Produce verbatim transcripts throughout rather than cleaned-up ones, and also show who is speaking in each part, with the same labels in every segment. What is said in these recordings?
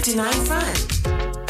Speaker 1: fifty-nine Front.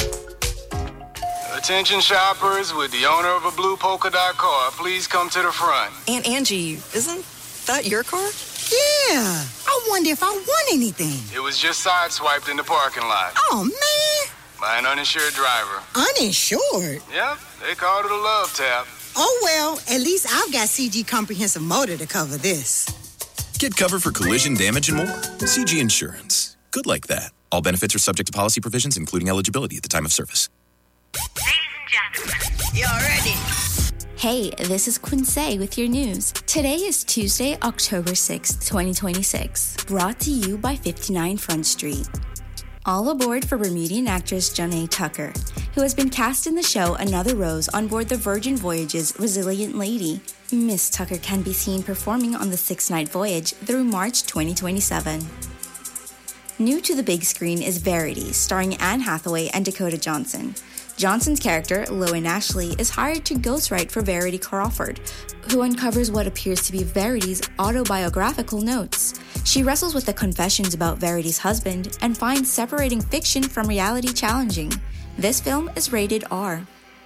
Speaker 2: Attention shoppers with the owner of a blue polka dot car, please come to the front.
Speaker 3: Aunt Angie, isn't that your car?
Speaker 4: Yeah. I wonder if I won anything.
Speaker 2: It was just sideswiped in the parking lot.
Speaker 4: Oh, man.
Speaker 2: By an uninsured driver.
Speaker 4: Uninsured?
Speaker 2: Yep, they called it a love tap.
Speaker 4: Oh, well, at least I've got C G Comprehensive Motor to cover this.
Speaker 5: Get cover for collision damage and more. C G Insurance. Good like that. All benefits are subject to policy provisions, including eligibility at the time of service.
Speaker 6: Ladies and gentlemen,
Speaker 4: you're ready.
Speaker 7: Hey, this is Quincy with your news. Today is Tuesday, October sixth, twenty twenty-six. Brought to you by fifty-nine Front Street. All aboard for Bermudian actress Janae Tucker, who has been cast in the show Another Rose on board the Virgin Voyage's Resilient Lady. Miss Tucker can be seen performing on the six-night voyage through March twenty twenty-seven. New to the big screen is Verity, starring Anne Hathaway and Dakota Johnson. Johnson's character, Lowen Ashley, is hired to ghostwrite for Verity Crawford, who uncovers what appears to be Verity's autobiographical notes. She wrestles with the confessions about Verity's husband and finds separating fiction from reality challenging. This film is rated R.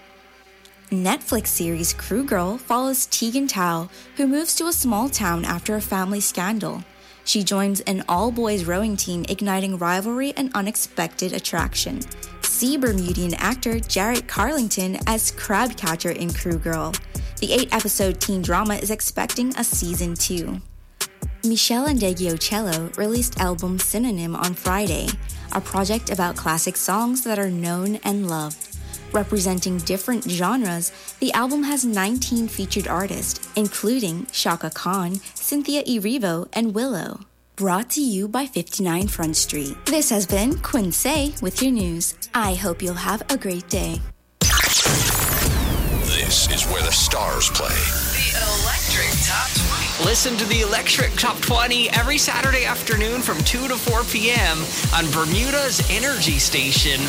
Speaker 7: Netflix series Crew Girl follows Tegan Tao, who moves to a small town after a family scandal. She joins an all-boys rowing team, igniting rivalry and unexpected attraction. See Bermudian actor Jarrett Carlington as crab catcher in Crew Girl. The eight-episode teen drama is expecting a season two. Michelle Ndegeocello released album Synonym on Friday, a project about classic songs that are known and loved. Representing different genres, the album has nineteen featured artists, including Shaka Khan, Cynthia Erivo, and Willow. Brought to you by fifty-nine Front Street. This has been Quincy with your news. I hope you'll have a great day.
Speaker 8: This is where the stars play.
Speaker 1: The Electric Top twenty.
Speaker 9: Listen to the Electric Top twenty every Saturday afternoon from two to four p.m. on Bermuda's Energy Station.